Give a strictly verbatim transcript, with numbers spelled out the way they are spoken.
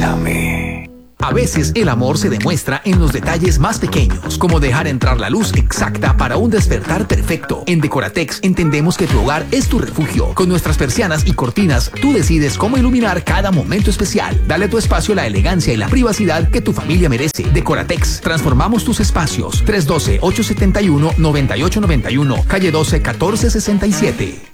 Bésame. A veces el amor se demuestra en los detalles más pequeños, como dejar entrar la luz exacta para un despertar perfecto. En Decoratex entendemos que tu hogar es tu refugio. Con nuestras persianas y cortinas, tú decides cómo iluminar cada momento especial. Dale a tu espacio la elegancia y la privacidad que tu familia merece. Decoratex, transformamos tus espacios. tres uno dos, ocho siete uno, nueve ocho nueve uno, calle doce, catorce sesenta y siete.